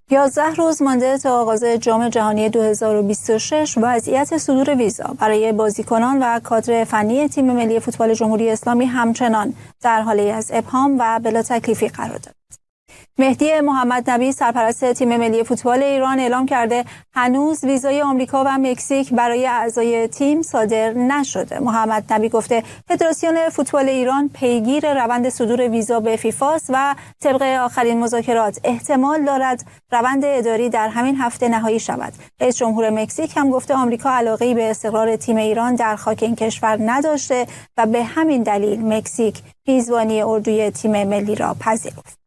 11 روز مانده تا آغاز جام جهانی 2026 وضعیت صدور ویزا برای بازیکنان و کادر فنی تیم ملی فوتبال جمهوری اسلامی همچنان در حالی از ابهام و بلا تکلیفی قرار دارد. مهدی محمد نبی سرپرست تیم ملی فوتبال ایران اعلام کرده هنوز ویزای آمریکا و مکزیک برای اعضای تیم صادر نشده. محمد نبی گفته فدراسیون فوتبال ایران پیگیر روند صدور ویزا به فیفا و طبق آخرین مذاکرات احتمال دارد روند اداری در همین هفته نهایی شود. رئیس جمهور مکزیک هم گفته آمریکا علاقه‌ای به استقرار تیم ایران در خاک این کشور نداشته و به همین دلیل مکزیک میزبانی اردوی تیم ملی را پذیرفت.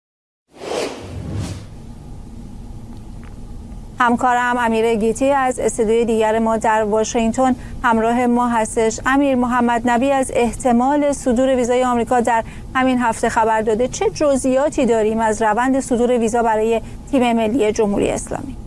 همکارم امیر گیتی از استودیوی دیگر ما در واشنگتن همراه ما هستش. امیر، محمد نبی از احتمال صدور ویزای آمریکا در همین هفته خبر داده. چه جزئیاتی داریم از روند صدور ویزا برای تیم ملی جمهوری اسلامی؟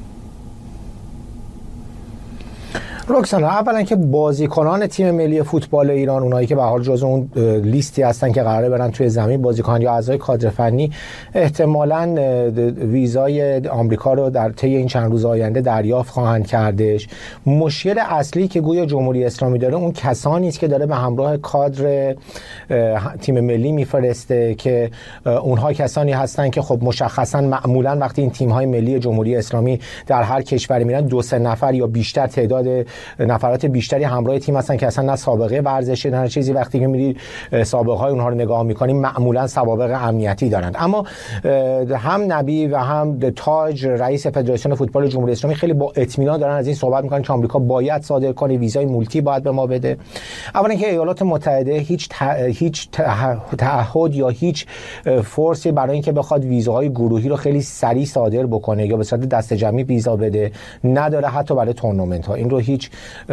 رکسانا، اولا که بازیکنان تیم ملی فوتبال ایران، اونایی که به حال جزو اون لیستی هستن که قراره برن توی زمین، بازیکن یا اعضای کادر فنی، احتمالاً ویزای آمریکا رو در طی این چند روز آینده دریافت خواهند کردش. مشکل اصلی که گویا جمهوری اسلامی داره اون کسانی است که داره به همراه کادر تیم ملی میفرسته که اونها کسانی هستن که خب مشخصاً معمولاً وقتی این تیم‌های ملی جمهوری اسلامی در هر کشوری میرن 2-3 نفر یا بیشتر تعداد نفرات بیشتری همراه تیم هستن که اصلا نه سابقه ورزشی نه چیزی. وقتی که میری سابقه های اونها رو نگاه میکنیم معمولا سوابق امنیتی دارند. اما هم نبی و هم تاج رئیس فدراسیون فوتبال جمهوری اسلامی خیلی با اطمینان دارن از این صحبت میکنن که آمریکا باید صادر کنه، ویزای مولتی باید به ما بده. اولا که ایالات متحده هیچ تعهد یا هیچ فورسی برای اینکه بخواد ویزاهای گروهی رو خیلی سریع صادر بکنه یا به صورت دسته جمعی ویزا بده نداره، حتی برای تورنمنت ها. این رو هیچ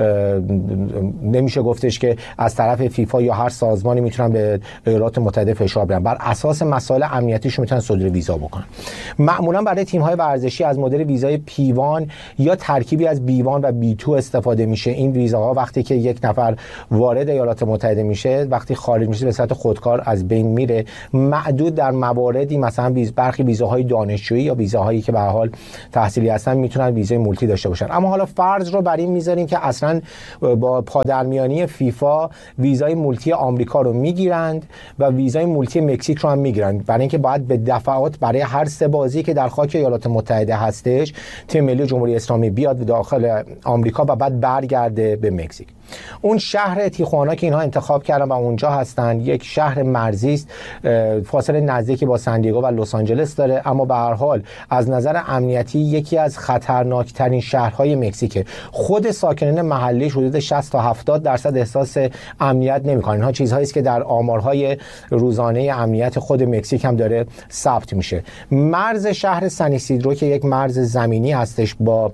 نمیشه گفتش که از طرف فیفا یا هر سازمانی میتونن به ایالات متحده فشار بیارن. بر اساس مسائل امنیتیشون میتونن صادر ویزا بکنن. معمولا برای تیم های ورزشی از مدل ویزای P1 یا ترکیبی از B1 و B2 استفاده میشه. این ویزاها وقتی که یک نفر وارد ایالات متحده میشه، وقتی خارج میشه به صورت خودکار از بین میره. معدود در مواردی مثلا برخی ویزاهای دانشجویی یا ویزاهایی که به هر حال تحصیلی هستن میتونن ویزای مولتی داشته باشن. اما حالا فرض رو بر این میذاریم که اصلا با پادرمیانی فیفا ویزای مولتی آمریکا رو میگیرند و ویزای مولتی مکزیک رو هم میگیرند، برای اینکه باید به دفعات برای هر سه بازی که در خاک ایالات متحده هستش تیم ملی جمهوری اسلامی بیاد داخل آمریکا و بعد برگرده به مکزیک. اون شهر تیخوانا که اینها انتخاب کردن و اونجا هستن یک شهر مرزی است، فاصله نزدیکی با سن دیگو و لس آنجلس داره، اما به هر حال از نظر امنیتی یکی از خطرناکترین شهرهای مکزیکه. خود ساکنان محلی حدود 60 تا 70% احساس امنیت نمی‌کنن. اینها چیزهایی است که در آمارهای روزانه امنیت خود مکزیک هم داره ثبت میشه. مرز شهر سن ایسیدرو که یک مرز زمینی هستش با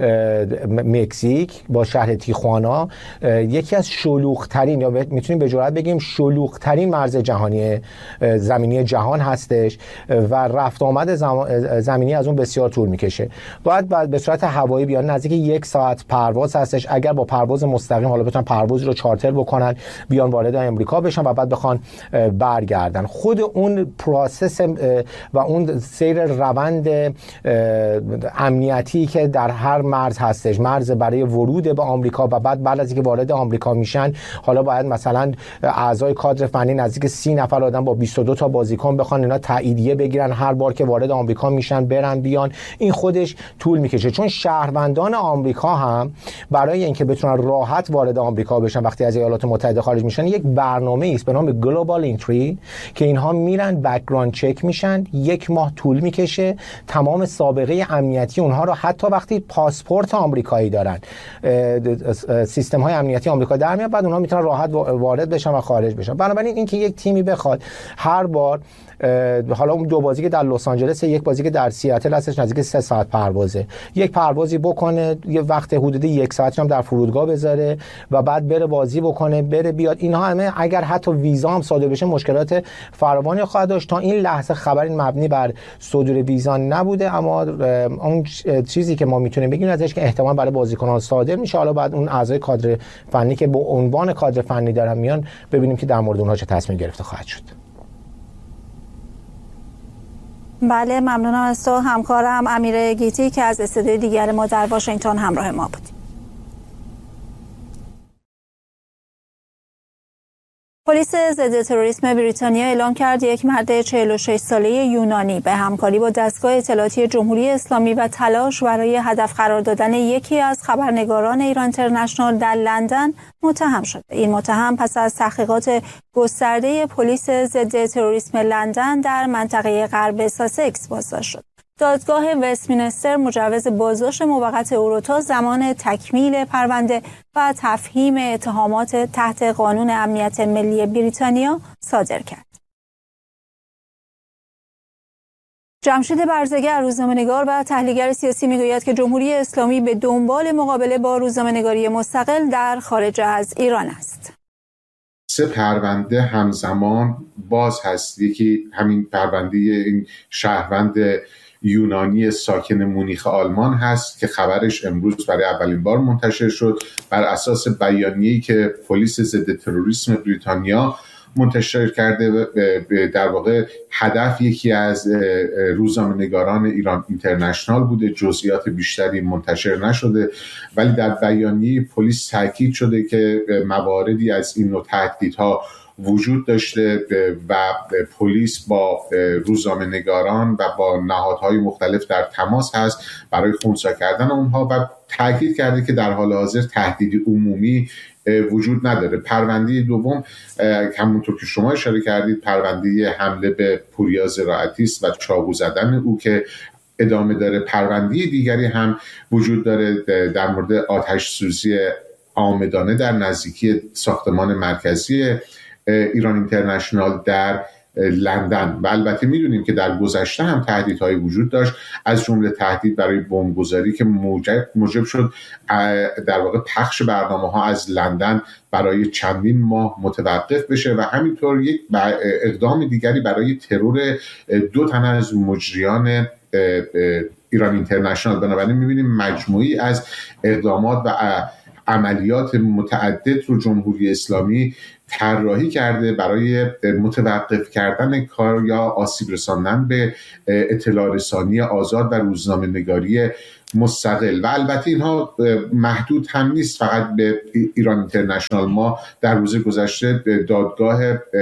مکزیک، با شهر تیخوانا، یکی از شلوغ‌ترین یا میتونیم به جرئت بگیم شلوغ‌ترین مرز جهانی زمینی جهان هستش و رفت آمد زمینی از اون بسیار طول میکشه. باید به صورت هوایی بیان، نزدیک 1 ساعت پرواز هستش. اگر با پرواز مستقیم حالا بتونن پروازی رو چارتر بکنن بیان وارد امریکا بشن و بعد بخوان برگردن، خود اون پروسس و اون سیر روند امنیتی که در هر مرز هستش، مرز برای ورود به آمریکا و بعد از اینکه وارد آمریکا میشن حالا باید مثلا اعضای کادر فنی نزدیک 30 نفر آدم با 22 تا بازیکن بخوان اینا تاییدیه بگیرن هر بار که وارد آمریکا میشن برن بیان. این خودش طول میکشه، چون شهروندان آمریکا هم برای اینکه بتونن راحت وارد آمریکا بشن وقتی از ایالات متحده خارج میشن یک برنامه است به نام گلوبال انتری که اینها میرن بک‌گراند چک میشن. 1 ماه طول میکشه، تمام سابقه امنیتی اونها رو، حتی وقتی پاسپورت آمریکایی دارن سیستم های امنیتی آمریکا در میاد، بعد اونها میتونن راحت وارد بشن و خارج بشن. بنابراین اینکه یک تیمی بخواد هر بار حالا اون 2 بازی که در لس آنجلس، 1 بازی که در سیاتل هستش نزدیک 3 ساعت پروازه، یک پروازی بکنه یه وقت حدود 1 ساعت هم در فرودگاه بذاره و بعد بره بازی بکنه بره بیاد، اینها همه اگر حتی ویزا هم صادر بشه مشکلات فراوانی خواهد داشت. تا این لحظه خبری مبنی بر صدور ویزا نبوده، اما اون چیزی که ما میتونیم بگیم ازش که احتمال برای بازیکنان صادر میشه. حالا بعد اون اعضای کادر فنی که به عنوان کادر فنی دارن میان ببینیم که در مورد اونها چه تصمیم گرفته خواهد شد. بله، ممنونم از تو همکارم امیر گیتی که از استودیوی دیگر ما در واشنگتن همراه ما بود. پلیس ضد تروریسم بریتانیا اعلام کرد یک مرد 46 ساله یونانی به همکاری با دستگاه اطلاعاتی جمهوری اسلامی و تلاش برای هدف قرار دادن یکی از خبرنگاران ایران اینترنشنال در لندن متهم شد. این متهم پس از تحقیقات گسترده پلیس ضد تروریسم لندن در منطقه غرب ساسکس بازداشت شد. دادگاه وستمینستر مجوز بازداشت موقت او را تا زمان تکمیل پرونده و تفهیم اتهامات تحت قانون امنیت ملی بریتانیا صادر کرد. جمشید برزگر، روزنامه‌نگار و تحلیلگر سیاسی، میگوید که جمهوری اسلامی به دنبال مقابله با روزنامه‌نگاری مستقل در خارج از ایران است. 3 پرونده همزمان باز هست. یکی همین پرونده این شهروند یونانی ساکن مونیخ آلمان هست که خبرش امروز برای اولین بار منتشر شد بر اساس بیانیه‌ای که پلیس ضد تروریسم بریتانیا منتشر کرده. در واقع هدف یکی از روزنامه‌نگاران ایران اینترنشنال بوده. جزئیات بیشتری منتشر نشده، ولی در بیانیه پلیس تاکید شده که مواردی از این نوع تهدیدها وجود داشته و پلیس با روزنامه‌نگاران و با نهادهای مختلف در تماس هست برای خنثی کردن اونها و تاکید کرده که در حال حاضر تهدید عمومی وجود نداره. پرونده دوم همونطور که شما اشاره کردید پرونده حمله به پوریا زراعتی است و چاقو زدن او که ادامه داره. پرونده دیگری هم وجود داره در مورد آتش سوزی عامدانه در نزدیکی ساختمان مرکزی ایران اینترنشنال در لندن و البته میدونیم که در گذشته هم تهدیدهای وجود داشت، از جمله تهدید برای بمبگذاری که موجب شد در واقع پخش برنامه‌ها از لندن برای چندین ماه متوقف بشه و همینطور یک اقدام دیگری برای ترور 2 تن از مجریان ایران اینترنشنال. بنابراین میبینیم مجموعی از اقدامات و عملیات متعدد رو جمهوری اسلامی طراحی کرده برای متوقف کردن کار یا آسیب رساندن به اطلاع رسانی آزاد و روزنامه نگاری مستقل. و البته اینها محدود هم نیست فقط به ایران اینترنشنال. ما در روز گذشته دادگاه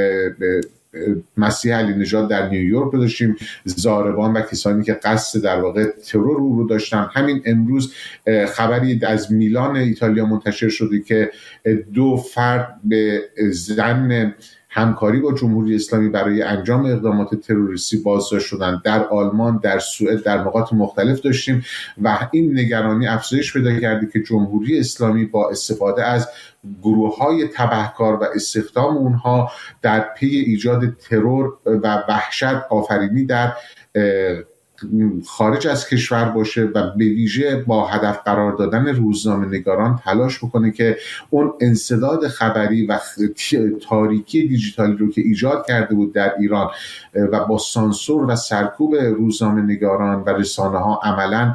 مسیح علی نژاد در نیویورک داشتیم، زاربان و کسانی که قصد در واقع ترور رو داشتن. همین امروز خبری از میلان ایتالیا منتشر شده که 2 فرد به ظن همکاری با جمهوری اسلامی برای انجام اقدامات تروریستی بازداشت شدن. در آلمان، در سوئد، در نقاط مختلف داشتیم و این نگرانی افزایش پیدا کرده که جمهوری اسلامی با استفاده از گروه‌های تبهکار و استخدام اونها در پی ایجاد ترور و وحشت آفرینی در خارج از کشور باشه و به ویژه با هدف قرار دادن روزنامه‌نگاران تلاش بکنه که اون انسداد خبری و تاریکی دیجیتالی رو که ایجاد کرده بود در ایران و با سانسور و سرکوب روزنامه‌نگاران و رسانه‌ها عملاً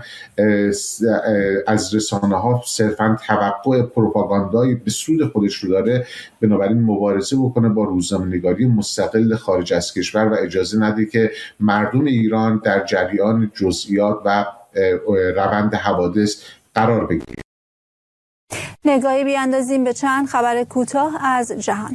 از رسانه‌ها صرفاً توقع پروپاگاندایی به سود خودش رو داره، بنابراین مبارزه بکنه با روزنامه‌نگاری مستقل خارج از کشور و اجازه نده که مردم ایران در جریان جزئیات و روند حوادث قرار بگیره. نگاهی بیاندازیم به چند خبر کوتاه از جهان.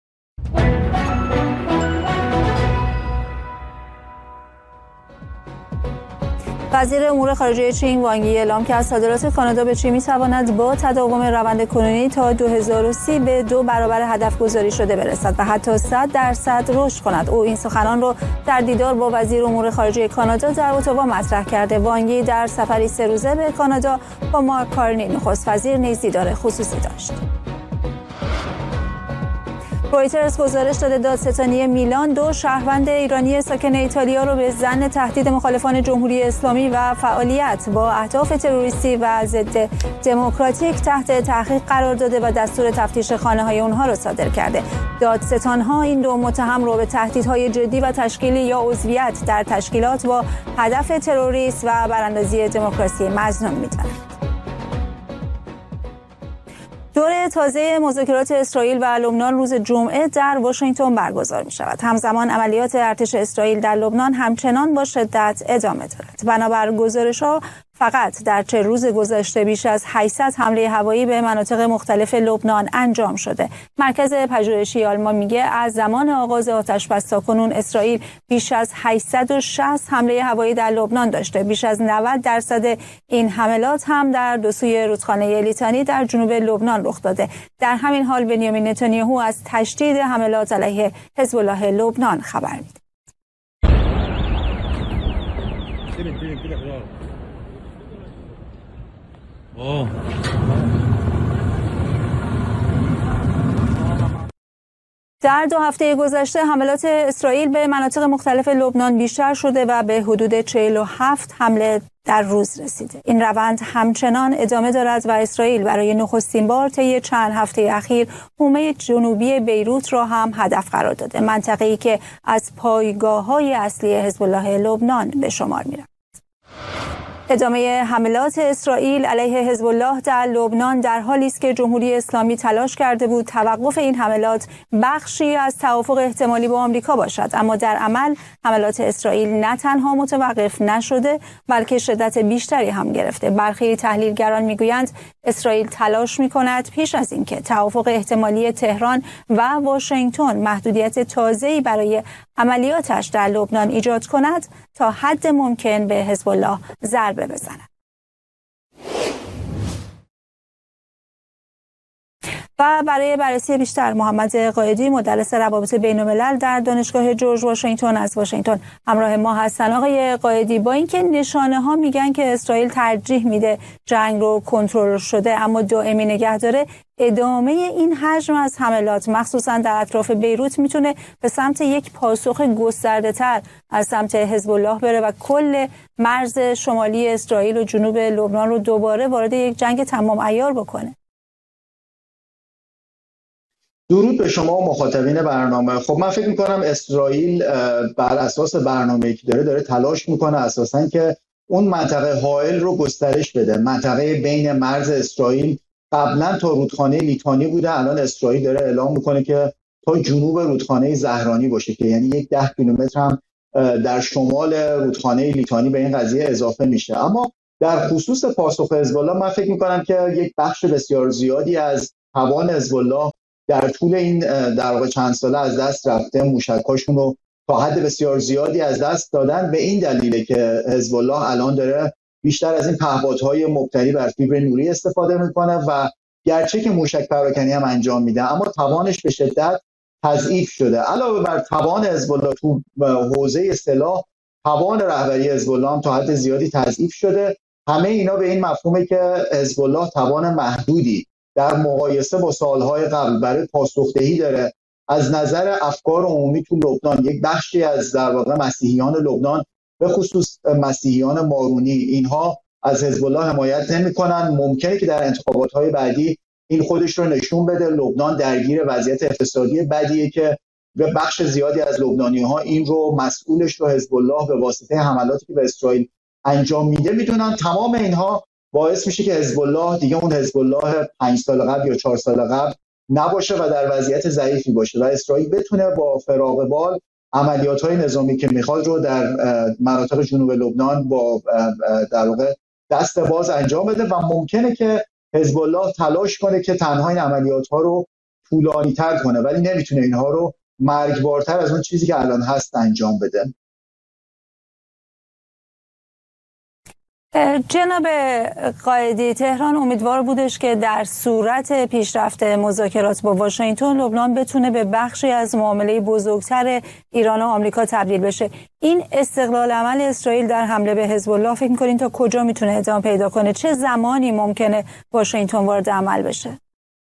وزیر امور خارجه چین وانگ یی اعلام کرد صادرات کانادا به چین می‌تواند با تداوم روند کنونی تا 2030 به 2 برابر هدف گذاری شده برسد و حتی 100% رشد کند. او این سخنان را در دیدار با وزیر امور خارجه کانادا در اتاوا مطرح کرده. وانگ یی در سفری 3 روزه به کانادا با مارک کارنی نخست وزیر نیز دیدار خصوصی داشت. رویترز گزارش داده دادستانی میلان 2 شهروند ایرانی ساکن ایتالیا را به ظن تهدید مخالفان جمهوری اسلامی و فعالیت با اهداف تروریستی و ضد دموکراتیک تحت تحقیق قرار داده و دستور تفتیش خانه‌های آنها را صادر کرده. دادستان‌ها این 2 متهم را به تهدیدهای جدی و تشکیلی یا عضویت در تشکیلات با هدف تروریست و براندازی دموکراسی مظنون می‌دانند. دوره تازه مذاکرات اسرائیل و لبنان روز جمعه در واشنگتن برگزار می شود. همزمان عملیات ارتش اسرائیل در لبنان همچنان با شدت ادامه دارد. بنابر گزارش‌ها فقط در 40 روز گذشته بیش از 800 حمله هوایی به مناطق مختلف لبنان انجام شده. مرکز پژوهشی آلمان میگه از زمان آغاز آتش‌بس تاکنون اسرائیل بیش از 860 حمله هوایی در لبنان داشته. بیش از 90% این حملات هم در دو سوی رودخانه لیتانی در جنوب لبنان رخ داده. در همین حال بنیامین نتانیاهو از تشدید حملات علیه حزب الله لبنان خبر میده. در 2 هفته گذشته حملات اسرائیل به مناطق مختلف لبنان بیشتر شده و به حدود 47 حمله در روز رسیده. این روند همچنان ادامه دارد و اسرائیل برای نخستین بار طی چند هفته اخیر حومه جنوبی بیروت را هم هدف قرار داده، منطقه‌ای که از پایگاه‌های اصلی حزب الله لبنان به شمار می‌رود. ادامه حملات اسرائیل علیه حزب الله در لبنان در حالی است که جمهوری اسلامی تلاش کرده بود توقف این حملات بخشی از توافق احتمالی با آمریکا باشد، اما در عمل حملات اسرائیل نه تنها متوقف نشده بلکه شدت بیشتری هم گرفته. برخی تحلیلگران میگویند اسرائیل تلاش میکند پیش از اینکه توافق احتمالی تهران و واشنگتن محدودیت تازه‌ای برای عملیاتش در لبنان ایجاد کند تا حد ممکن به حزب الله ضربه بزند. و برای بررسی بیشتر محمد قائدی مدرس روابط بین‌الملل در دانشگاه جورج واشنگتن از واشنگتن همراه ما هستن. آقای قائدی، با اینکه نشانه‌ها میگن که اسرائیل ترجیح میده جنگ رو کنترل شده اما دائمی نگه داره، ادامه این حجم از حملات مخصوصا در اطراف بیروت میتونه به سمت یک پاسخ گسترده‌تر از سمت حزب الله بره و کل مرز شمالی اسرائیل و جنوب لبنان رو دوباره وارد یک جنگ تمام عیار بکنه. درود به شما و مخاطبین برنامه. خب من فکر میکنم اسرائیل بر اساس برنامه‌ای که داره تلاش میکنه اساساً که اون منطقه حائل رو گسترش بده. منطقه بین مرز اسرائیل قبلا تا رودخانه لیتانی بوده، الان اسرائیل داره اعلام میکنه که تا جنوب رودخانه زهرانی باشه که یعنی یک 10 کیلومتر هم در شمال رودخانه لیتانی به این قضیه اضافه میشه. اما در خصوص پاسخ حزب الله من فکر میکنم که یک بخش بسیار زیادی از توان حزب الله در طول این در واقع چند ساله از دست رفته. موشک‌هاشون رو تا حد بسیار زیادی از دست دادن، به این دلیله که حزب الله الان داره بیشتر از این پهپادهای مبتنی بر فیبر نوری استفاده میکنه و گرچه که موشک پراکنی هم انجام میده اما توانش به شدت تضعیف شده. علاوه بر توان حزب الله تو حوزه سلاح، توان رهبری حزب الله هم تا حد زیادی تضعیف شده. همه اینا به این مفهومه که حزب الله توان محدودی در مقایسه با سالهای قبل برای پاسخدهی داره. از نظر افکار عمومی تو لبنان یک بخشی از در واقع مسیحیان لبنان به خصوص مسیحیان مارونی اینها از حزب الله حمایت نمی‌کنن. ممکنه که در انتخابات‌های بعدی این خودش رو نشون بده. لبنان درگیر وضعیت اقتصادی بدیه که به بخش زیادی از لبنانی‌ها این رو مسئولش رو حزب الله به واسطه حملاتی که به اسرائیل انجام میده میدونن. تمام اینها باعث میشه که حزب الله دیگه اون حزب الله 5 سال قبل یا 4 سال قبل نباشه و در وضعیت ضعیفی باشه و اسرائیل بتونه با فراغ بال عملیات‌های نظامی که میخواد رو در مناطق جنوب لبنان با در واقع دست باز انجام بده و ممکنه که حزب الله تلاش کنه که تنها این عملیات‌ها رو طولانی‌تر کنه ولی نمیتونه اینها رو مرگبارتر از اون چیزی که الان هست انجام بده. جناب قائدی، تهران امیدوار بودش که در صورت پیشرفت مذاکرات با واشنگتن لبنان بتونه به بخشی از معامله بزرگتر ایران و آمریکا تبدیل بشه. این استقلال عمل اسرائیل در حمله به حزب الله فکر می‌کنین تا کجا میتونه ادامه پیدا کنه؟ چه زمانی ممکنه واشنگتن وارد عمل بشه؟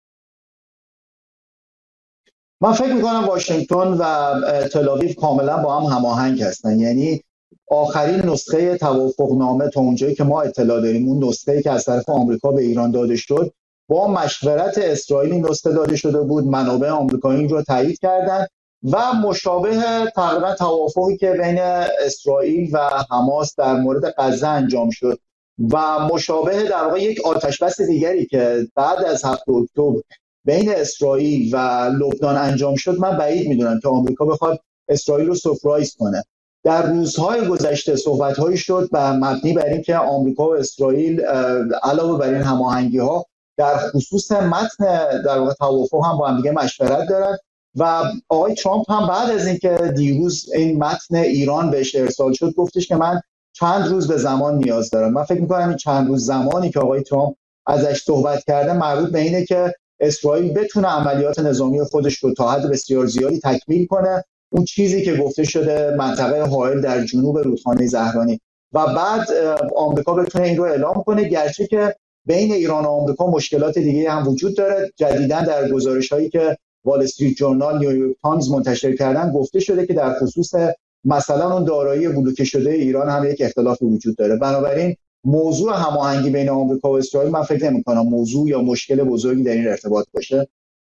من فکر می‌کنم واشنگتن و تل‌آویو کاملا با هم هماهنگ هستن. یعنی آخرین نسخه توافقنامه تا اونجایی که ما اطلاع داریم، اون نسخه‌ای که از طرف آمریکا به ایران داده شد، با مشورت اسرائیل این نسخه داده شده بود. منابع آمریکایی رو تایید کردن و مشابه تقریبا توافقی که بین اسرائیل و حماس در مورد غزه انجام شد و مشابه در واقع یک آتشبس دیگری که بعد از 7 اکتبر بین اسرائیل و لبنان انجام شد، من بعید میدونم که آمریکا بخواد اسرائیل رو سورپرایز کنه. در روزهای گذشته صحبت‌هایی شد و مبنی بر این که آمریکا و اسرائیل علاوه بر این هماهنگی‌ها در خصوص متن در واقع توافق هم با هم دیگه مشورت دارن و آقای ترامپ هم بعد از اینکه دیروز این متن ایران بهش ارسال شد گفتش که من چند روز به زمان نیاز دارم. من فکر می‌کنم این چند روز زمانی که آقای ترامپ ازش صحبت کرده مربوط به اینه که اسرائیل بتونه عملیات نظامی خودش رو تا حد بسیار زیادی تکمیل کنه، اون چیزی که گفته شده منطقه حائل در جنوب رودخانه زهرانی، و بعد آمریکا بتونه این رو اعلام کنه. گرچه که بین ایران و آمریکا مشکلات دیگه هم وجود داره. جدیداً در گزارش‌هایی که وال استریت جورنال، نیویورک تایمز منتشر کردن گفته شده که در خصوص مثلا اون دارایی بلوکه شده ایران هم یک اختلافی وجود داره. بنابراین موضوع هماهنگی بین آمریکا و اسرائیل من فکر نمی‌کنم موضوع یا مشکل بزرگی در این ارتباط باشه.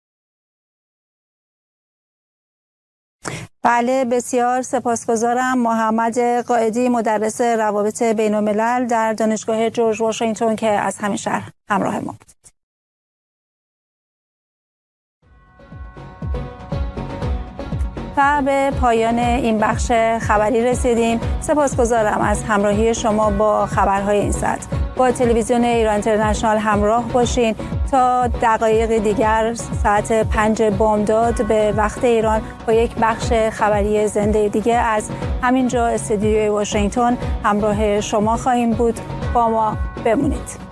بله، بسیار سپاسگزارم. محمد قائدی، مدرس روابط بین‌الملل در دانشگاه جورج واشنگتن که از همین شهر همراه ما بود. و به پایان این بخش خبری رسیدیم. سپاسگزارم از همراهی شما با خبرهای این ساعت. با تلویزیون ایران اینترنشنال همراه باشین تا دقایق دیگر ساعت 5 بامداد به وقت ایران با یک بخش خبری زنده دیگه از همینجا استودیوی واشنگتن همراه شما خواهیم بود. با ما بمونید.